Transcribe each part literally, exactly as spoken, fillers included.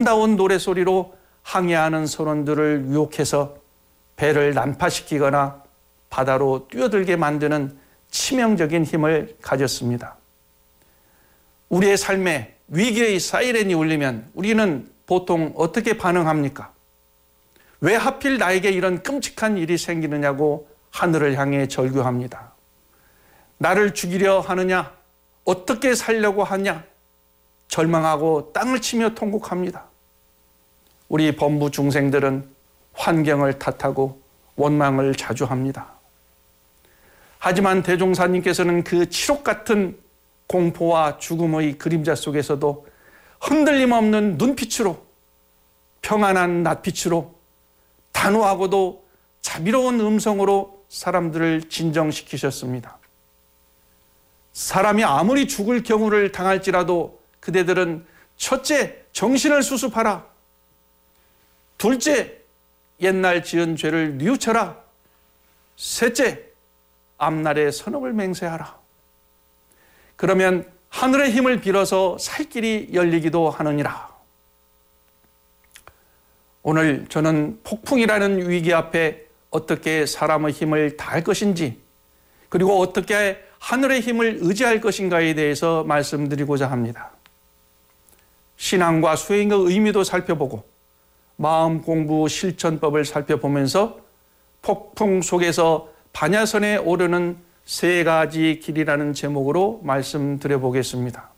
아름다운 노래소리로 항해하는 선원들을 유혹해서 배를 난파시키거나 바다로 뛰어들게 만드는 치명적인 힘을 가졌습니다. 우리의 삶에 위기의 사이렌이 울리면 우리는 보통 어떻게 반응합니까? 왜 하필 나에게 이런 끔찍한 일이 생기느냐고 하늘을 향해 절규합니다. 나를 죽이려 하느냐? 어떻게 살려고 하냐? 절망하고 땅을 치며 통곡합니다. 우리 범부 중생들은 환경을 탓하고 원망을 자주 합니다. 하지만 대종사님께서는 그 칠옥 같은 공포와 죽음의 그림자 속에서도 흔들림 없는 눈빛으로, 평안한 낯빛으로, 단호하고도 자비로운 음성으로 사람들을 진정시키셨습니다. 사람이 아무리 죽을 경우를 당할지라도 그대들은 첫째, 정신을 수습하라. 둘째, 옛날 지은 죄를 뉘우쳐라. 셋째, 앞날의 선업을 맹세하라. 그러면 하늘의 힘을 빌어서 살 길이 열리기도 하느니라. 오늘 저는 폭풍이라는 위기 앞에 어떻게 사람의 힘을 다할 것인지, 그리고 어떻게 하늘의 힘을 의지할 것인가에 대해서 말씀드리고자 합니다. 신앙과 수행의 의미도 살펴보고 마음 공부 실천법을 살펴보면서 폭풍 속에서 반야선에 오르는 세 가지 길이라는 제목으로 말씀드려 보겠습니다.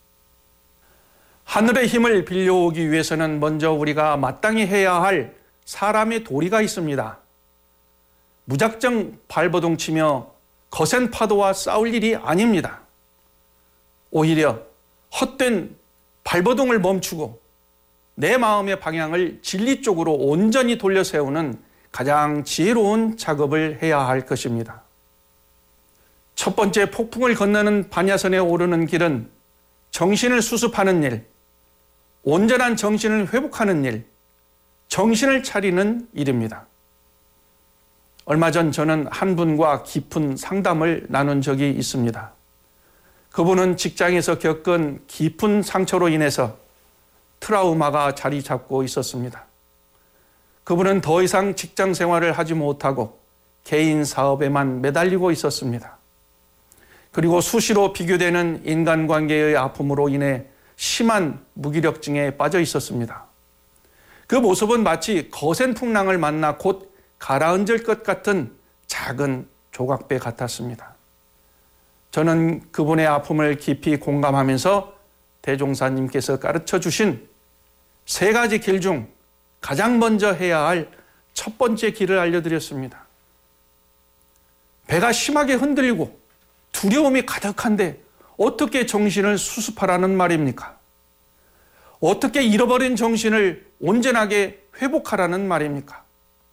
하늘의 힘을 빌려오기 위해서는 먼저 우리가 마땅히 해야 할 사람의 도리가 있습니다. 무작정 발버둥치며 거센 파도와 싸울 일이 아닙니다. 오히려 헛된 발버둥을 멈추고 내 마음의 방향을 진리 쪽으로 온전히 돌려 세우는 가장 지혜로운 작업을 해야 할 것입니다. 첫 번째, 폭풍을 건너는 반야선에 오르는 길은 정신을 수습하는 일, 온전한 정신을 회복하는 일, 정신을 차리는 일입니다. 얼마 전 저는 한 분과 깊은 상담을 나눈 적이 있습니다. 그분은 직장에서 겪은 깊은 상처로 인해서 트라우마가 자리 잡고 있었습니다. 그분은 더 이상 직장 생활을 하지 못하고 개인 사업에만 매달리고 있었습니다. 그리고 수시로 비교되는 인간관계의 아픔으로 인해 심한 무기력증에 빠져 있었습니다. 그 모습은 마치 거센 풍랑을 만나 곧 가라앉을 것 같은 작은 조각배 같았습니다. 저는 그분의 아픔을 깊이 공감하면서 대종사님께서 가르쳐 주신 세 가지 길 중 가장 먼저 해야 할 첫 번째 길을 알려드렸습니다. 배가 심하게 흔들리고 두려움이 가득한데 어떻게 정신을 수습하라는 말입니까? 어떻게 잃어버린 정신을 온전하게 회복하라는 말입니까?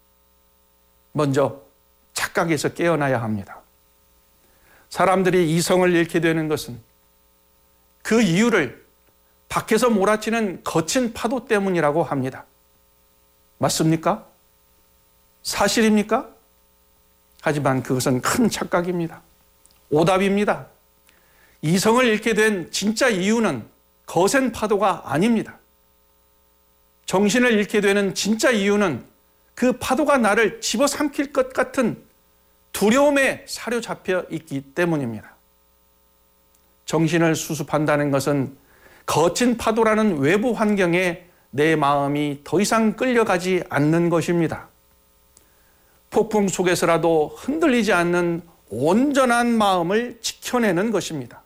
먼저 착각에서 깨어나야 합니다. 사람들이 이성을 잃게 되는 것은 그 이유를 밖에서 몰아치는 거친 파도 때문이라고 합니다. 맞습니까? 사실입니까? 하지만 그것은 큰 착각입니다. 오답입니다. 이성을 잃게 된 진짜 이유는 거센 파도가 아닙니다. 정신을 잃게 되는 진짜 이유는 그 파도가 나를 집어삼킬 것 같은 두려움에 사로잡혀 있기 때문입니다. 정신을 수습한다는 것은 거친 파도라는 외부 환경에 내 마음이 더 이상 끌려가지 않는 것입니다. 폭풍 속에서라도 흔들리지 않는 온전한 마음을 지켜내는 것입니다.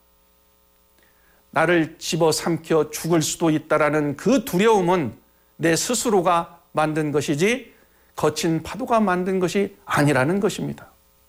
나를 집어삼켜 죽을 수도 있다라는 그 두려움은 내 스스로가 만든 것이지 거친 파도가 만든 것이 아니라는 것입니다.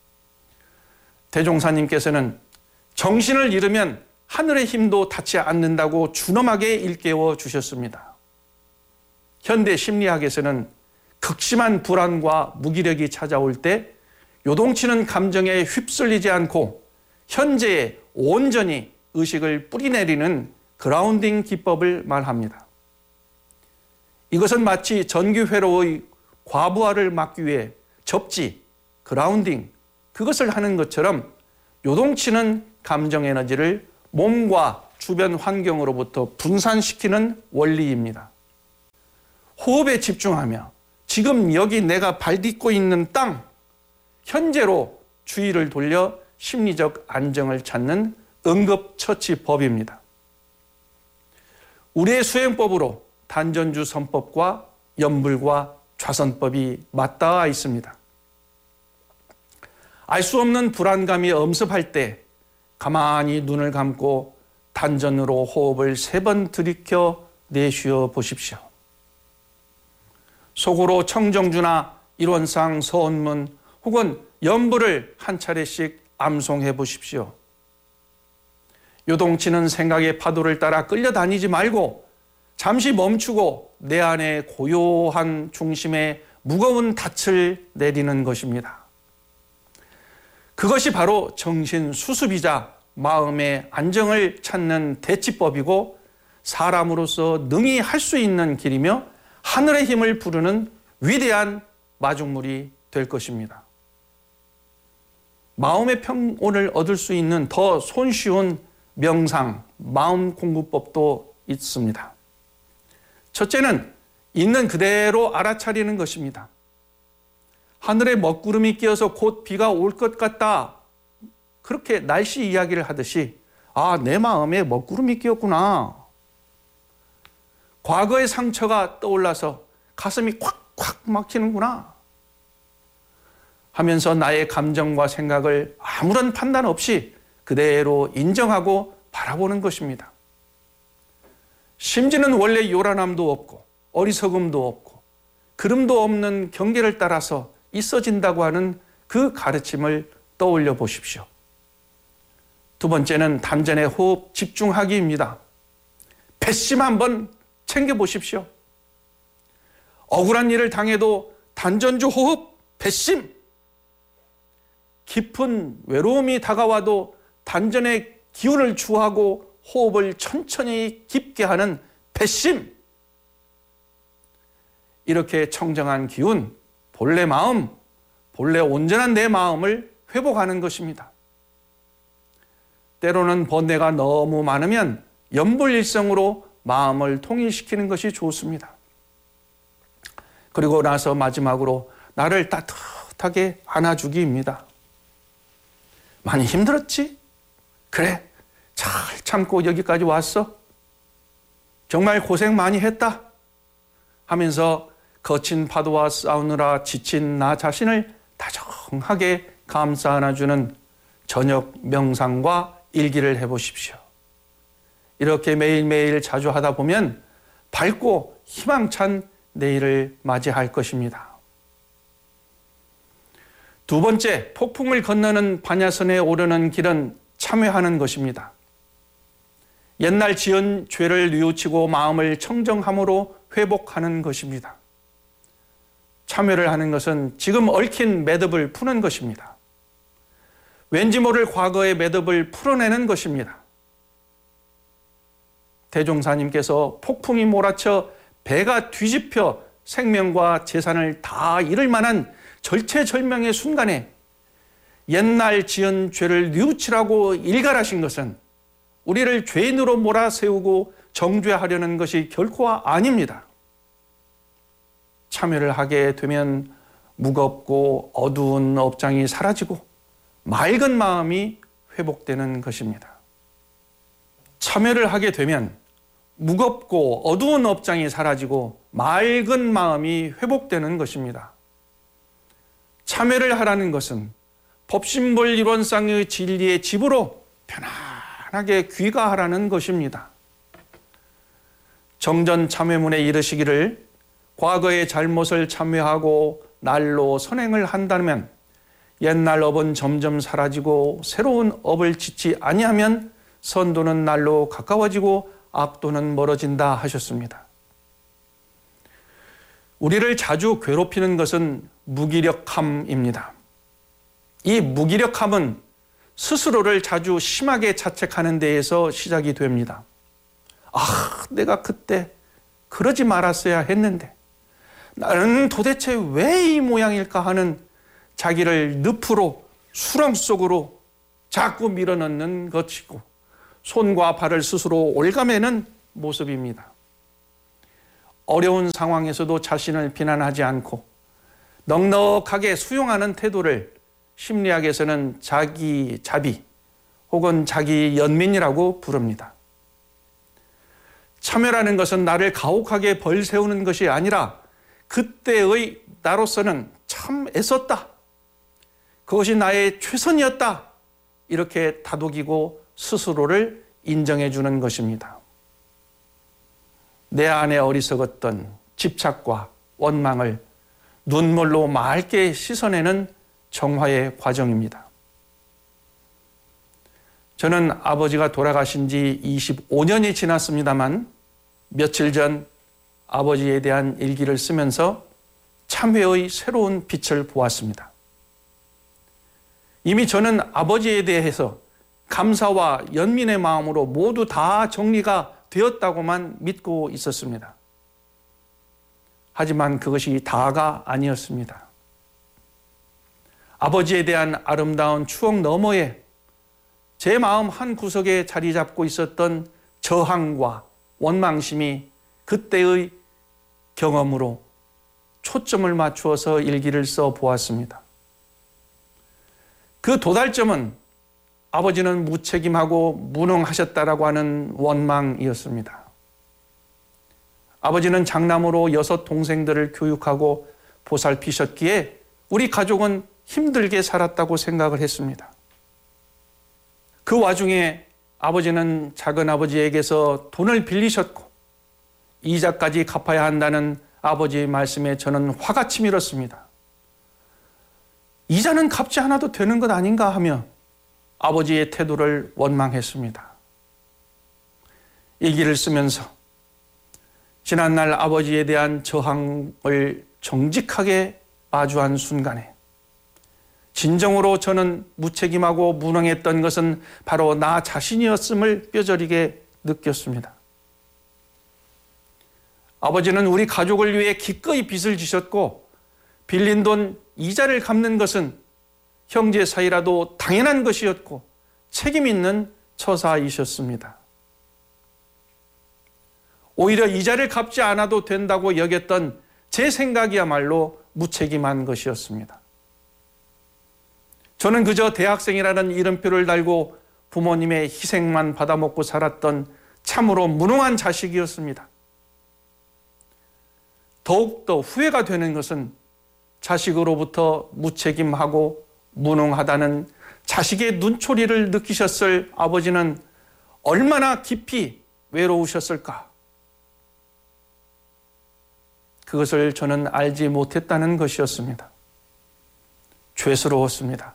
대종사님께서는 정신을 잃으면 하늘의 힘도 닿지 않는다고 준엄하게 일깨워 주셨습니다. 현대 심리학에서는 극심한 불안과 무기력이 찾아올 때 요동치는 감정에 휩쓸리지 않고 현재에 온전히 의식을 뿌리내리는 그라운딩 기법을 말합니다. 이것은 마치 전기회로의 과부하를 막기 위해 접지, 그라운딩, 그것을 하는 것처럼 요동치는 감정 에너지를 몸과 주변 환경으로부터 분산시키는 원리입니다. 호흡에 집중하며 지금 여기 내가 발딛고 있는 땅, 현재로 주의를 돌려 심리적 안정을 찾는 응급처치법입니다. 우리의 수행법으로 단전주 선법과 연불과 좌선법이 맞닿아 있습니다. 알 수 없는 불안감이 엄습할 때 가만히 눈을 감고 단전으로 호흡을 세 번 들이켜 내쉬어 보십시오. 속으로 청정주나 일원상 서원문 혹은 연불을 한 차례씩 암송해 보십시오. 요동치는 생각의 파도를 따라 끌려다니지 말고 잠시 멈추고 내 안에 고요한 중심에 무거운 닻을 내리는 것입니다. 그것이 바로 정신 수습이자 마음의 안정을 찾는 대치법이고 사람으로서 능히 할 수 있는 길이며 하늘의 힘을 부르는 위대한 마중물이 될 것입니다. 마음의 평온을 얻을 수 있는 더 손쉬운 명상, 마음 공부법도 있습니다. 첫째는 있는 그대로 알아차리는 것입니다. 하늘에 먹구름이 끼어서 곧 비가 올 것 같다. 그렇게 날씨 이야기를 하듯이 아, 내 마음에 먹구름이 끼었구나. 과거의 상처가 떠올라서 가슴이 콱콱 막히는구나 하면서 나의 감정과 생각을 아무런 판단 없이 그대로 인정하고 바라보는 것입니다. 심지는 원래 요란함도 없고 어리석음도 없고 그름도 없는 경계를 따라서 있어진다고 하는 그 가르침을 떠올려 보십시오. 두 번째는 단전의 호흡 집중하기입니다. 배심 한번 챙겨보십시오. 억울한 일을 당해도 단전주 호흡 배심. 깊은 외로움이 다가와도 단전의 기운을 주하고 호흡을 천천히 깊게 하는 배심. 이렇게 청정한 기운, 본래 마음, 본래 온전한 내 마음을 회복하는 것입니다. 때로는 번뇌가 너무 많으면 연불일성으로 마음을 통일시키는 것이 좋습니다. 그리고 나서 마지막으로 나를 따뜻하게 안아주기입니다. 많이 힘들었지? 그래, 잘 참고 여기까지 왔어? 정말 고생 많이 했다? 하면서 거친 파도와 싸우느라 지친 나 자신을 다정하게 감싸 안아주는 저녁 명상과 일기를 해보십시오. 이렇게 매일매일 자주 하다 보면 밝고 희망찬 내일을 맞이할 것입니다. 두 번째, 폭풍을 건너는 반야선에 오르는 길은 참회하는 것입니다. 옛날 지은 죄를 뉘우치고 마음을 청정함으로 회복하는 것입니다. 참회를 하는 것은 지금 얽힌 매듭을 푸는 것입니다. 왠지 모를 과거의 매듭을 풀어내는 것입니다. 대종사님께서 폭풍이 몰아쳐 배가 뒤집혀 생명과 재산을 다 잃을 만한 절체절명의 순간에 옛날 지은 죄를 뉘우치라고 일갈하신 것은 우리를 죄인으로 몰아세우고 정죄하려는 것이 결코 아닙니다. 참회를 하게 되면 무겁고 어두운 업장이 사라지고 맑은 마음이 회복되는 것입니다. 참회를 하게 되면 무겁고 어두운 업장이 사라지고 맑은 마음이 회복되는 것입니다. 참회를 하라는 것은 법신불 일원상의 진리의 집으로 편안하게 귀가하라는 것입니다. 정전 참회문에 이르시기를 과거의 잘못을 참회하고 날로 선행을 한다면 옛날 업은 점점 사라지고 새로운 업을 짓지 아니하면 선도는 날로 가까워지고 악도는 멀어진다 하셨습니다. 우리를 자주 괴롭히는 것은 무기력함입니다. 이 무기력함은 스스로를 자주 심하게 자책하는 데에서 시작이 됩니다. 아, 내가 그때 그러지 말았어야 했는데 나는 도대체 왜 이 모양일까 하는 자기를 늪으로 수렁 속으로 자꾸 밀어넣는 것이고 손과 발을 스스로 올가매는 모습입니다. 어려운 상황에서도 자신을 비난하지 않고 넉넉하게 수용하는 태도를 심리학에서는 자기 자비 혹은 자기 연민이라고 부릅니다. 참여라는 것은 나를 가혹하게 벌 세우는 것이 아니라 그때의 나로서는 참 애썼다. 그것이 나의 최선이었다. 이렇게 다독이고 스스로를 인정해 주는 것입니다. 내 안에 어리석었던 집착과 원망을 눈물로 맑게 씻어내는 정화의 과정입니다. 저는 아버지가 돌아가신 지 이십오 년이 지났습니다만 며칠 전 아버지에 대한 일기를 쓰면서 참회의 새로운 빛을 보았습니다. 이미 저는 아버지에 대해서 감사와 연민의 마음으로 모두 다 정리가 되었다고만 믿고 있었습니다. 하지만 그것이 다가 아니었습니다. 아버지에 대한 아름다운 추억 너머에 제 마음 한 구석에 자리 잡고 있었던 저항과 원망심이 그때의 경험으로 초점을 맞추어서 일기를 써 보았습니다. 그 도달점은 아버지는 무책임하고 무능하셨다라고 하는 원망이었습니다. 아버지는 장남으로 여섯 동생들을 교육하고 보살피셨기에 우리 가족은 힘들게 살았다고 생각을 했습니다. 그 와중에 아버지는 작은아버지에게서 돈을 빌리셨고 이자까지 갚아야 한다는 아버지의 말씀에 저는 화가 치밀었습니다. 이자는 갚지 않아도 되는 것 아닌가 하며 아버지의 태도를 원망했습니다. 일기를 쓰면서 지난날 아버지에 대한 저항을 정직하게 마주한 순간에 진정으로 저는 무책임하고 무능했던 것은 바로 나 자신이었음을 뼈저리게 느꼈습니다. 아버지는 우리 가족을 위해 기꺼이 빚을 지셨고 빌린 돈 이자를 갚는 것은 형제 사이라도 당연한 것이었고 책임 있는 처사이셨습니다. 오히려 이자를 갚지 않아도 된다고 여겼던 제 생각이야말로 무책임한 것이었습니다. 저는 그저 대학생이라는 이름표를 달고 부모님의 희생만 받아먹고 살았던 참으로 무능한 자식이었습니다. 더욱더 후회가 되는 것은 자식으로부터 무책임하고 무능하다는 자식의 눈초리를 느끼셨을 아버지는 얼마나 깊이 외로우셨을까? 그것을 저는 알지 못했다는 것이었습니다. 죄스러웠습니다.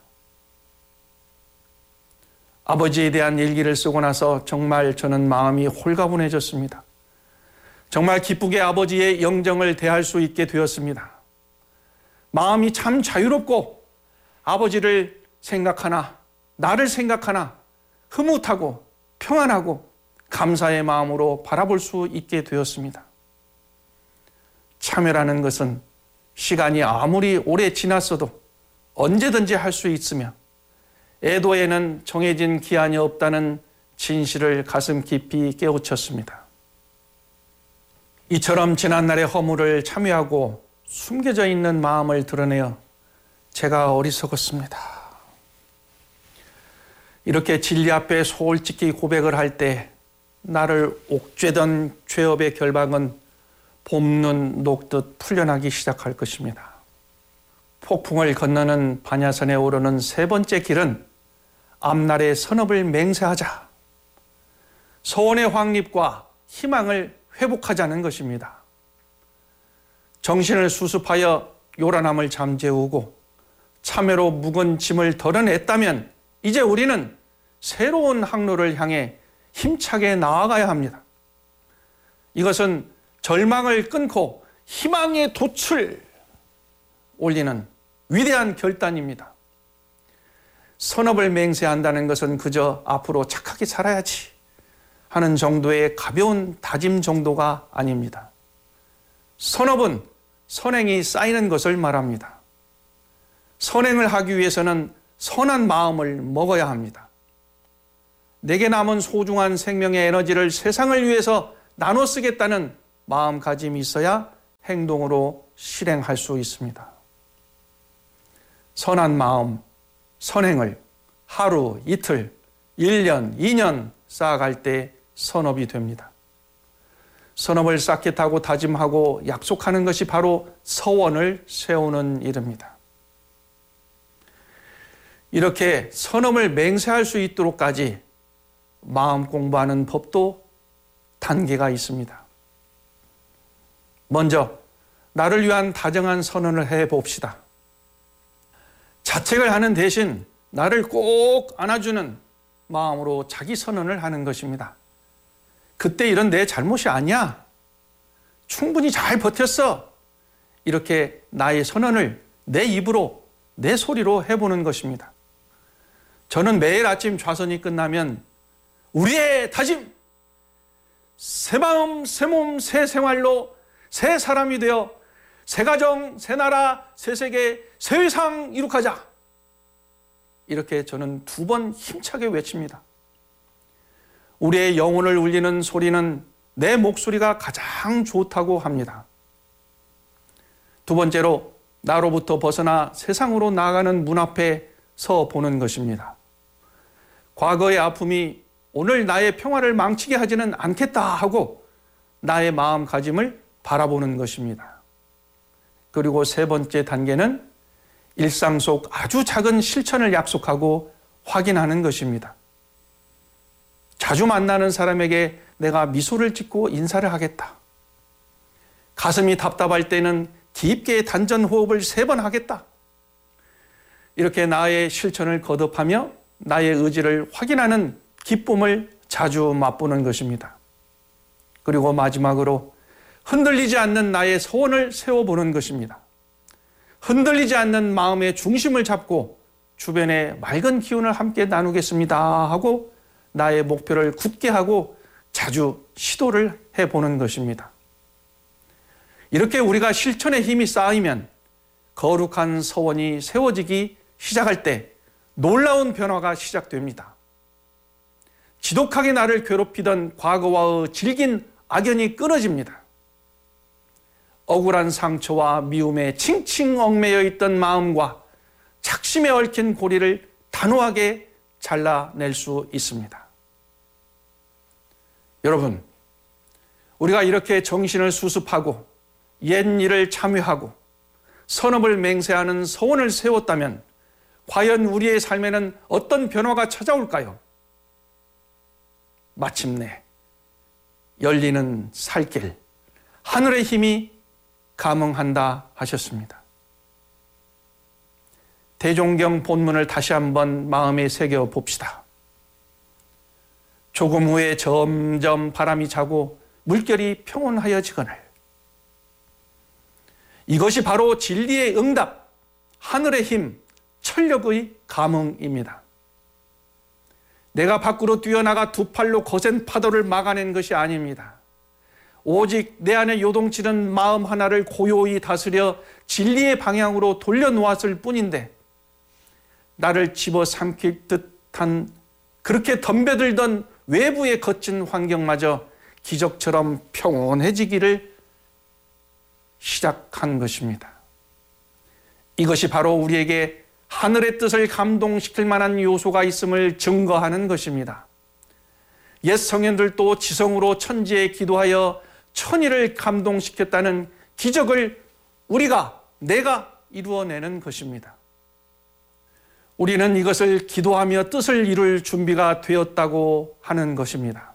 아버지에 대한 일기를 쓰고 나서 정말 저는 마음이 홀가분해졌습니다. 정말 기쁘게 아버지의 영정을 대할 수 있게 되었습니다. 마음이 참 자유롭고 아버지를 생각하나 나를 생각하나 흐뭇하고 평안하고 감사의 마음으로 바라볼 수 있게 되었습니다. 참회라는 것은 시간이 아무리 오래 지났어도 언제든지 할 수 있으며 애도에는 정해진 기한이 없다는 진실을 가슴 깊이 깨우쳤습니다. 이처럼 지난날의 허물을 참회하고 숨겨져 있는 마음을 드러내어 제가 어리석었습니다. 이렇게 진리 앞에 솔직히 고백을 할 때 나를 옥죄던 죄업의 결박은 봄눈 녹듯 풀려나기 시작할 것입니다. 폭풍을 건너는 반야선에 오르는 세 번째 길은 앞날의 선업을 맹세하자, 소원의 확립과 희망을 회복하자는 것입니다. 정신을 수습하여 요란함을 잠재우고 참회로 묵은 짐을 덜어냈다면 이제 우리는 새로운 항로를 향해 힘차게 나아가야 합니다. 이것은 절망을 끊고 희망의 돛을 올리는 위대한 결단입니다. 선업을 맹세한다는 것은 그저 앞으로 착하게 살아야지 하는 정도의 가벼운 다짐 정도가 아닙니다. 선업은 선행이 쌓이는 것을 말합니다. 선행을 하기 위해서는 선한 마음을 먹어야 합니다. 내게 남은 소중한 생명의 에너지를 세상을 위해서 나눠 쓰겠다는 마음가짐이 있어야 행동으로 실행할 수 있습니다. 선한 마음, 선행을 하루, 이틀, 일 년, 이 년 쌓아갈 때 선업이 됩니다. 선업을 쌓게 타고 다짐하고 약속하는 것이 바로 서원을 세우는 일입니다. 이렇게 선업을 맹세할 수 있도록까지 마음 공부하는 법도 단계가 있습니다. 먼저 나를 위한 다정한 선언을 해봅시다. 자책을 하는 대신 나를 꼭 안아주는 마음으로 자기 선언을 하는 것입니다. 그때 이런 내 잘못이 아니야. 충분히 잘 버텼어. 이렇게 나의 선언을 내 입으로, 내 소리로 해보는 것입니다. 저는 매일 아침 좌선이 끝나면 우리의 다짐, 새 마음, 새 몸, 새 생활로 새 사람이 되어 새 가정, 새 나라, 새 세계, 새 회상 이룩하자. 이렇게 저는 두 번 힘차게 외칩니다. 우리의 영혼을 울리는 소리는 내 목소리가 가장 좋다고 합니다. 두 번째로 나로부터 벗어나 세상으로 나아가는 문 앞에 서 보는 것입니다. 과거의 아픔이 오늘 나의 평화를 망치게 하지는 않겠다 하고 나의 마음가짐을 바라보는 것입니다. 그리고 세 번째 단계는 일상 속 아주 작은 실천을 약속하고 확인하는 것입니다. 자주 만나는 사람에게 내가 미소를 짓고 인사를 하겠다. 가슴이 답답할 때는 깊게 단전 호흡을 세 번 하겠다. 이렇게 나의 실천을 거듭하며 나의 의지를 확인하는 기쁨을 자주 맛보는 것입니다. 그리고 마지막으로 흔들리지 않는 나의 소원을 세워보는 것입니다. 흔들리지 않는 마음의 중심을 잡고 주변의 맑은 기운을 함께 나누겠습니다 하고 나의 목표를 굳게 하고 자주 시도를 해보는 것입니다. 이렇게 우리가 실천의 힘이 쌓이면 거룩한 서원이 세워지기 시작할 때 놀라운 변화가 시작됩니다. 지독하게 나를 괴롭히던 과거와의 질긴 악연이 끊어집니다. 억울한 상처와 미움에 칭칭 얽매여 있던 마음과 착심에 얽힌 고리를 단호하게 잘라낼 수 있습니다. 여러분, 우리가 이렇게 정신을 수습하고 옛 일을 참회하고 선업을 맹세하는 서원을 세웠다면 과연 우리의 삶에는 어떤 변화가 찾아올까요? 마침내 열리는 살길, 하늘의 힘이 감응한다 하셨습니다. 대종경 본문을 다시 한번 마음에 새겨 봅시다. 조금 후에 점점 바람이 자고 물결이 평온하여지거늘. 이것이 바로 진리의 응답, 하늘의 힘, 천력의 감응입니다. 내가 밖으로 뛰어나가 두 팔로 거센 파도를 막아낸 것이 아닙니다. 오직 내 안에 요동치는 마음 하나를 고요히 다스려 진리의 방향으로 돌려놓았을 뿐인데 나를 집어삼킬 듯한 그렇게 덤벼들던 외부의 거친 환경마저 기적처럼 평온해지기를 시작한 것입니다. 이것이 바로 우리에게 하늘의 뜻을 감동시킬 만한 요소가 있음을 증거하는 것입니다. 옛 성현들도 지성으로 천지에 기도하여 천의를 감동시켰다는 기적을 우리가, 내가 이루어내는 것입니다. 우리는 이것을 기도하며 뜻을 이룰 준비가 되었다고 하는 것입니다.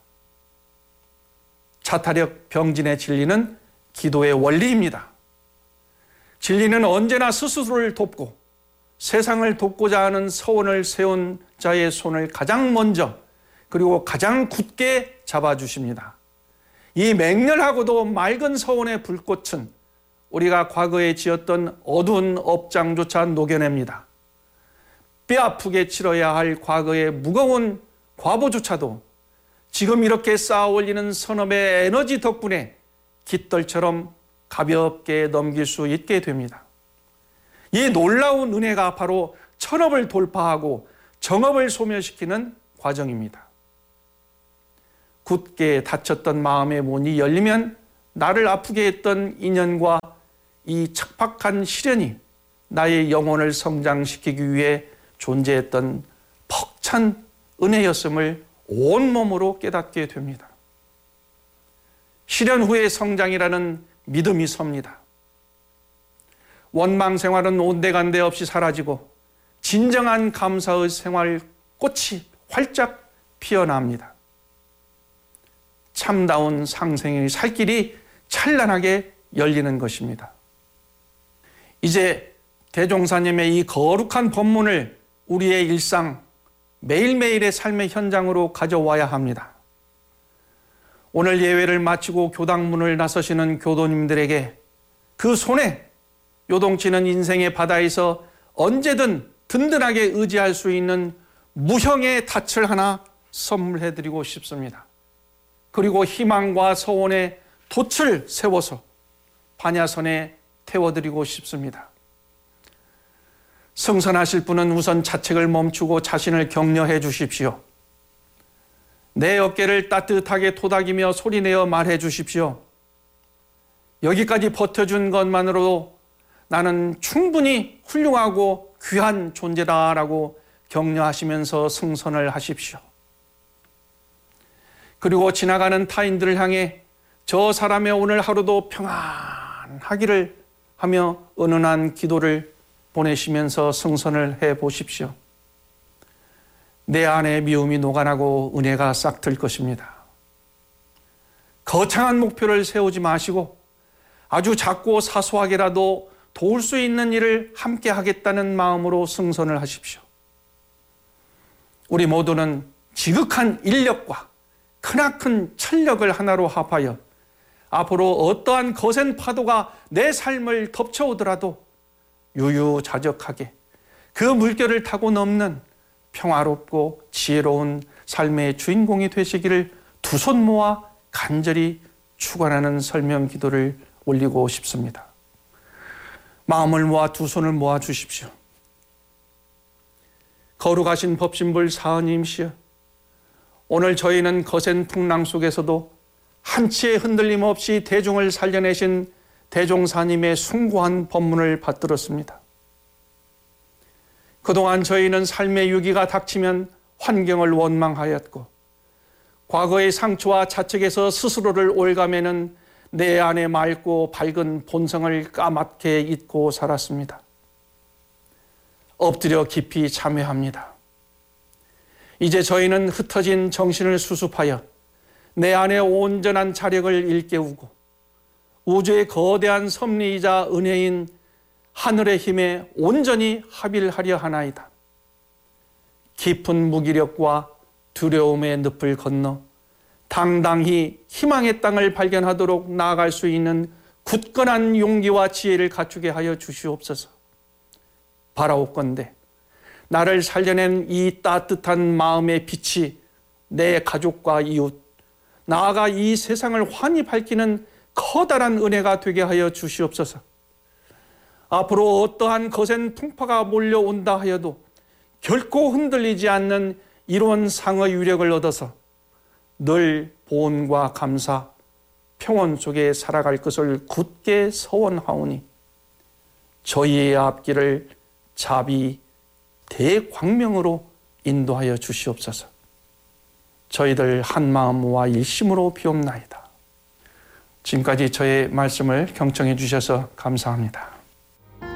자타력 병진의 진리는 기도의 원리입니다. 진리는 언제나 스스로를 돕고 세상을 돕고자 하는 서원을 세운 자의 손을 가장 먼저 그리고 가장 굳게 잡아주십니다. 이 맹렬하고도 맑은 서원의 불꽃은 우리가 과거에 지었던 어두운 업장조차 녹여냅니다. 뼈아프게 치러야 할 과거의 무거운 과보조차도 지금 이렇게 쌓아 올리는 선업의 에너지 덕분에 깃털처럼 가볍게 넘길 수 있게 됩니다. 이 놀라운 은혜가 바로 천업을 돌파하고 정업을 소멸시키는 과정입니다. 굳게 닫혔던 마음의 문이 열리면 나를 아프게 했던 인연과 이 척박한 시련이 나의 영혼을 성장시키기 위해 존재했던 벅찬 은혜였음을 온몸으로 깨닫게 됩니다. 시련 후의 성장이라는 믿음이 섭니다. 원망 생활은 온데간데 없이 사라지고 진정한 감사의 생활 꽃이 활짝 피어납니다. 참다운 상생의 살 길이 찬란하게 열리는 것입니다. 이제 대종사님의 이 거룩한 법문을 우리의 일상, 매일매일의 삶의 현장으로 가져와야 합니다. 오늘 예배를 마치고 교당문을 나서시는 교도님들에게 그 손에 요동치는 인생의 바다에서 언제든 든든하게 의지할 수 있는 무형의 닻을 하나 선물해드리고 싶습니다. 그리고 희망과 소원의 돛을 세워서 반야선에 태워드리고 싶습니다. 승선하실 분은 우선 자책을 멈추고 자신을 격려해 주십시오. 내 어깨를 따뜻하게 토닥이며 소리내어 말해 주십시오. 여기까지 버텨준 것만으로도 나는 충분히 훌륭하고 귀한 존재다라고 격려하시면서 승선을 하십시오. 그리고 지나가는 타인들을 향해 저 사람의 오늘 하루도 평안하기를 하며 은은한 기도를 보내시면서 승선을 해 보십시오. 내 안에 미움이 녹아나고 은혜가 싹틀 것입니다. 거창한 목표를 세우지 마시고 아주 작고 사소하게라도 도울 수 있는 일을 함께 하겠다는 마음으로 승선을 하십시오. 우리 모두는 지극한 인력과 크나큰 철력을 하나로 합하여 앞으로 어떠한 거센 파도가 내 삶을 덮쳐오더라도 유유자적하게 그 물결을 타고 넘는 평화롭고 지혜로운 삶의 주인공이 되시기를 두 손 모아 간절히 축원하는 설명 기도를 올리고 싶습니다. 마음을 모아 두 손을 모아 주십시오. 거룩하신 법신불 사은님시여, 오늘 저희는 거센 풍랑 속에서도 한치의 흔들림 없이 대중을 살려내신 대종사님의 숭고한 법문을 받들었습니다. 그동안 저희는 삶의 위기가 닥치면 환경을 원망하였고 과거의 상처와 자책에서 스스로를 올가매는 내 안에 맑고 밝은 본성을 까맣게 잊고 살았습니다. 엎드려 깊이 참회합니다. 이제 저희는 흩어진 정신을 수습하여 내 안에 온전한 자력을 일깨우고 우주의 거대한 섭리이자 은혜인 하늘의 힘에 온전히 합일하려 하나이다. 깊은 무기력과 두려움의 늪을 건너 당당히 희망의 땅을 발견하도록 나아갈 수 있는 굳건한 용기와 지혜를 갖추게 하여 주시옵소서. 바라옵건대 나를 살려낸 이 따뜻한 마음의 빛이 내 가족과 이웃, 나아가 이 세상을 환히 밝히는 커다란 은혜가 되게 하여 주시옵소서. 앞으로 어떠한 거센 풍파가 몰려온다 하여도 결코 흔들리지 않는 이로운 상의 위력을 얻어서 늘 보온과 감사, 평온 속에 살아갈 것을 굳게 서원하오니 저희의 앞길을 자비, 대광명으로 인도하여 주시옵소서. 저희들 한마음과 일심으로 비옵나이다. 지금까지 저의 말씀을 경청해 주셔서 감사합니다.